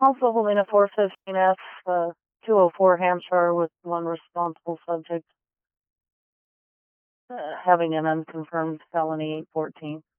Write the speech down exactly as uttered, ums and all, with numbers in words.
Also holding a four fifteen F, uh, two oh four Hampshire with one responsible subject uh, having an unconfirmed felony eight fourteen.